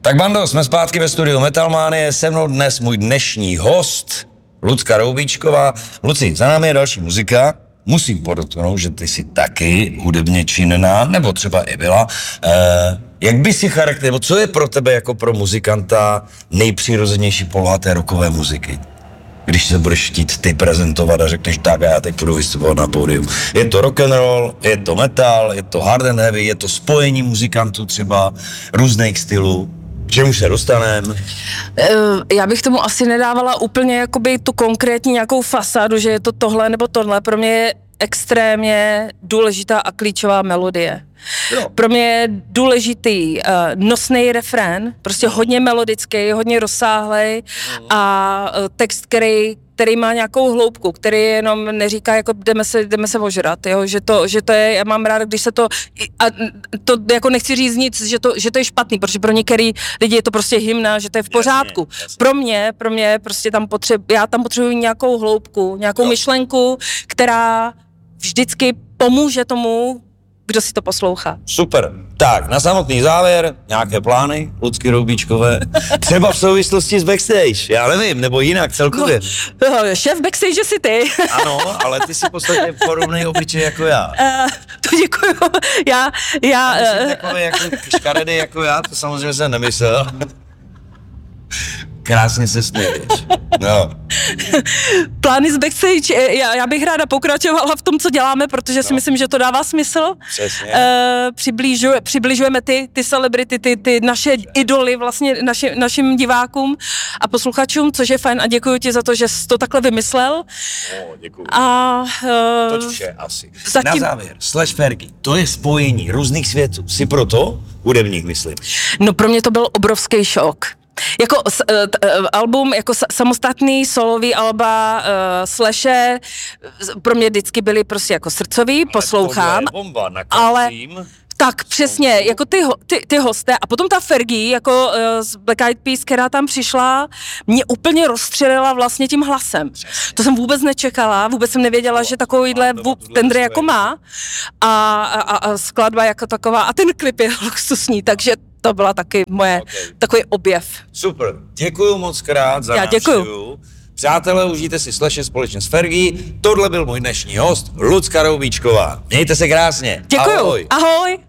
Tak bando, jsme zpátky ve studiu Metalmanie, se mnou dnes můj dnešní host, Lucka Roubíčková. Luci, za námi je další muzika. Musím podotknout, že ty jsi taky hudebně činná, nebo třeba i byla. Jak by si charakterizoval, co je pro tebe jako pro muzikanta nejpřirozenější poloha té rockové muziky? Když se budeš chtít ty prezentovat a řekneš tak a já teď budu vystupovat na pódium. Je to rock and roll, je to metal, je to hard and heavy, je to spojení muzikantů třeba různých stylů. K čemu se dostaneme? Já bych tomu asi nedávala úplně jakoby tu konkrétní nějakou fasádu, že je to tohle nebo tohle. Pro mě je extrémně důležitá a klíčová melodie. Jo. Pro mě je důležitý nosný refrén, prostě hodně melodický, hodně rozsáhlej a text, který má nějakou hloubku, který jenom neříká, jako jdeme se ožrat, jo? Že to je, já mám rád, když se to, a to jako nechci říct nic, že to je špatný, protože pro některý lidi je to prostě hymna, že to je v pořádku. Jasně. Pro mě prostě já tam potřebuji nějakou hloubku, nějakou myšlenku, která vždycky pomůže tomu, kdo si to poslouchá. Super. Tak, na samotný závěr, nějaké plány, Lucky Roubíčkové, třeba v souvislosti s backstage, já nevím, nebo jinak celkově. No, šéf backstage jsi ty. Ano, ale ty si podstatně podobnej obličej jako já. To děkuju. Já jsi takový jako škaredý jako já, to samozřejmě jsem nemyslel. Krásně se směješ. No. Plány z backstage, já bych ráda pokračovala v tom, co děláme, protože si myslím, že to dává smysl. Přesně. Přibližujeme ty celebrity, ty naše idoly vlastně našim divákům a posluchačům, což je fajn a děkuji ti za to, že jsi to takhle vymyslel. Děkuji. A to vše asi. Na závěr, Slash Fergie, to je spojení různých světů. Jsi proto? Hudebník, myslím. No pro mě to byl obrovský šok. Jako album, jako samostatný solový alba Slashe pro mě vždycky byly prostě jako srdcový, poslouchám, bomba na ale tak přesně, jako ty hosté a potom ta Fergie, jako z Black Eyed Peas, která tam přišla, mě úplně rozstřelila vlastně tím hlasem. To jsem vůbec nečekala, vůbec jsem nevěděla, že takovýhle tendry jako má a skladba jako taková a ten klip je luxusní, takže to byla taky takový objev. Super, děkuju moc krát za návštěvu. Přátelé, užijte si Slashe společně s Fergie. Tohle byl můj dnešní host, Lucka Roubíčková. Mějte se krásně. Děkuju. Ahoj. Ahoj.